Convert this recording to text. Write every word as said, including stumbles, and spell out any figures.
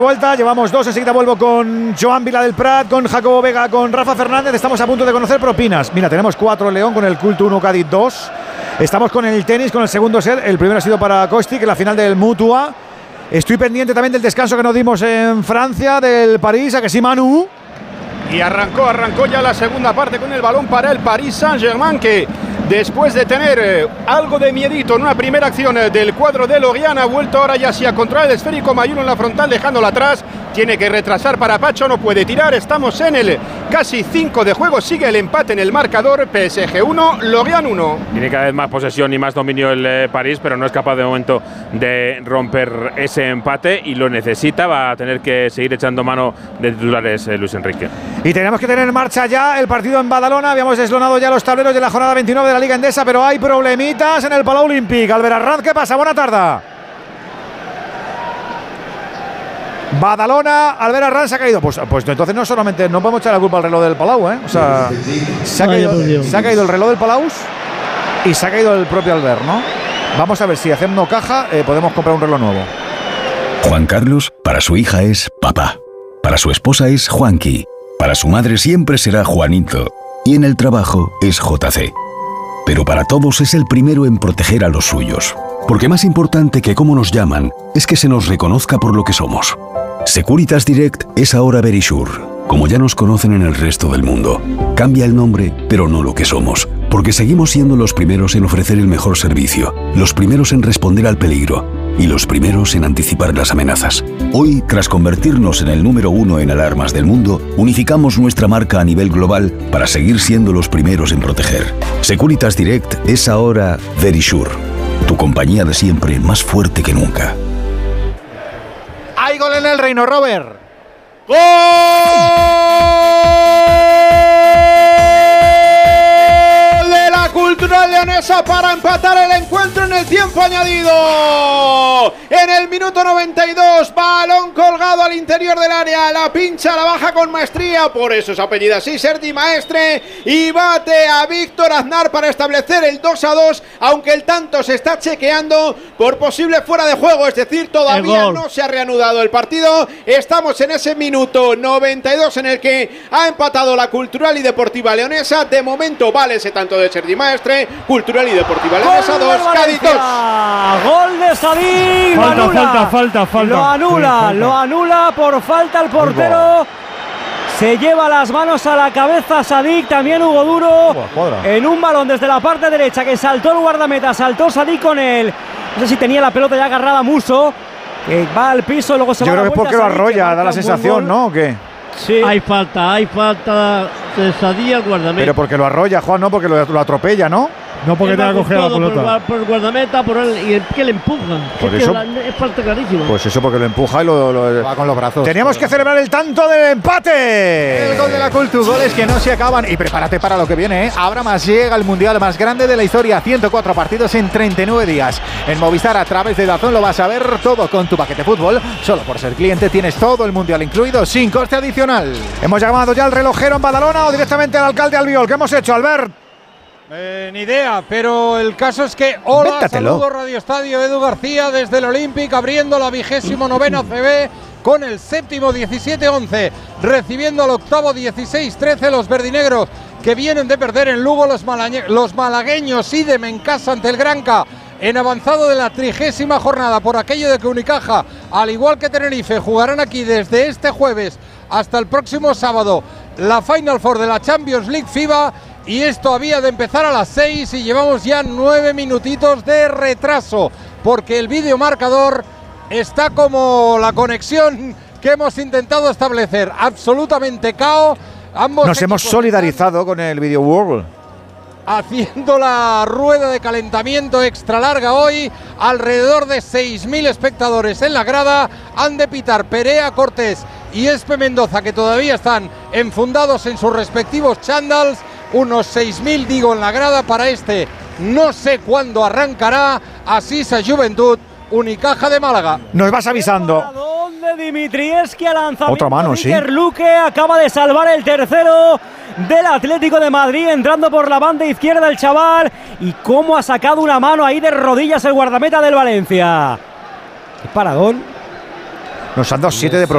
Vuelta, llevamos dos, enseguida vuelvo con Joan Vila del Prat, con Jacobo Vega, con Rafa Fernández. Estamos a punto de conocer propinas. Mira, tenemos cuatro León con el Culto uno, Cádiz dos. Estamos con el tenis, con el segundo set. El primero ha sido para Kostic, en la final del Mutua. Estoy pendiente también del descanso que nos dimos en Francia, del París, ¿a que sí, Manu? Y arrancó, arrancó ya la segunda parte con el balón para el Paris Saint-Germain, que después de tener eh, algo de miedito en una primera acción eh, del cuadro de Lorient, ha vuelto ahora ya sí a controlar el esférico. Mayuno en la frontal, dejándola atrás. Tiene que retrasar para Pacho, no puede tirar. Estamos en el casi cinco de juego. Sigue el empate en el marcador. P S G uno, Lorient uno. Tiene cada vez más posesión y más dominio el eh, París, pero no es capaz de momento de romper ese empate y lo necesita. Va a tener que seguir echando mano de titulares eh, Luis Enrique. Y tenemos que tener en marcha ya el partido en Badalona. Habíamos deslonado ya los tableros de la jornada veintinueve de la Liga Endesa, pero hay problemitas en el Palau Olímpic. Albert Arranz, ¿qué pasa? Buena tarde. Badalona, Albert Arranz se ha caído. Pues, pues entonces no solamente no podemos echar la culpa al reloj del Palau, ¿eh? O sea, se ha, caído, se ha caído el reloj del Palau y se ha caído el propio Albert, ¿no? Vamos a ver si haciendo caja eh, podemos comprar un reloj nuevo. Juan Carlos, para su hija es papá. Para su esposa es Juanqui. Para su madre siempre será Juanito. Y en el trabajo es J C. Pero para todos es el primero en proteger a los suyos. Porque más importante que cómo nos llaman es que se nos reconozca por lo que somos. Securitas Direct es ahora Verisure, como ya nos conocen en el resto del mundo. Cambia el nombre, pero no lo que somos, porque seguimos siendo los primeros en ofrecer el mejor servicio, los primeros en responder al peligro y los primeros en anticipar las amenazas. Hoy, tras convertirnos en el número uno en alarmas del mundo, unificamos nuestra marca a nivel global para seguir siendo los primeros en proteger. Securitas Direct es ahora Verisure, tu compañía de siempre más fuerte que nunca. ¡Hay gol en el Reino, Robert! ¡Gol de la Cultural Leonesa para empatar el encuentro en el tiempo añadido! En el minuto noventa y dos, balón colgado al interior del área, la pincha, la baja con maestría, por eso es apellido así, Sergi Maestre, y bate a Víctor Aznar para establecer el dos a dos, aunque el tanto se está chequeando por posible fuera de juego, es decir, todavía no se ha reanudado el partido. Estamos en ese minuto noventa y dos en el que ha empatado la Cultural y Deportiva Leonesa. De momento vale ese tanto de Sergi Maestre. Cultural y Deportiva Leonesa dos, Cádiz dos. Gol de Sadik. Falta, anula. falta, falta, falta. Lo anula, sí, falta. lo anula por falta al portero. Se lleva las manos a la cabeza Sadik, también Hugo Duro. Buah, en un balón desde la parte derecha que saltó el guardameta, saltó Sadik con él. No sé si tenía la pelota ya agarrada Muso, que va al piso, luego se Yo va creo a que es porque lo arrolla, da la sensación, ¿no? ¿O qué? Sí. Hay falta, hay falta de Sadí al guardameta. Pero porque lo arrolla, Juan, no porque lo, lo atropella, ¿no? No porque te ha cogido la pelota. Por, por el guardameta, por el, y el que le empuja. Por es, eso, que la, es falta clarísima. Pues eso porque lo empuja y lo, lo va con los brazos. Teníamos que celebrar el tanto del empate. El gol de la Cultu, goles que no se acaban. Y prepárate para lo que viene, ¿eh? Ahora más llega el mundial más grande de la historia. ciento cuatro partidos en treinta y nueve días. En Movistar, a través de DAZN, lo vas a ver todo con tu paquete fútbol. Solo por ser cliente tienes todo el mundial incluido, sin coste adicional. Hemos llamado ya al relojero en Badalona o directamente al alcalde Albiol. ¿Qué hemos hecho, Albert? Eh, ni idea, pero el caso es que hola, Véntatelo. saludo Radio Estadio, Edu García desde el Olympic, abriendo la vigésimo novena C B con el séptimo diecisiete once, recibiendo al octavo dieciséis trece los verdinegros que vienen de perder en Lugo. Los, los malagueños idem en casa ante el Granca en avanzado de la trigésima jornada, por aquello de que Unicaja, al igual que Tenerife, jugarán aquí desde este jueves hasta el próximo sábado la Final Four de la Champions League FIBA. Y esto había de empezar a las seis y llevamos ya nueve minutitos de retraso, porque el videomarcador está como la conexión que hemos intentado establecer, absolutamente cao. Ambos Nos hemos solidarizado con el Video World. Haciendo la rueda de calentamiento extra larga hoy, alrededor de seis mil espectadores en la grada. Han de pitar Perea Cortés y Espe Mendoza, que todavía están enfundados en sus respectivos chándals. Unos seis mil, digo, en la grada para este. No sé cuándo arrancará. Asisa Juventud, Unicaja de Málaga. Nos vas avisando. ¿Dónde Dimitrievski al lanzamiento? Otra mano, sí. Luque acaba de salvar el tercero del Atlético de Madrid, entrando por la banda izquierda el chaval. Y cómo ha sacado una mano ahí de rodillas el guardameta del Valencia. Qué paradón. Nos han dado siete de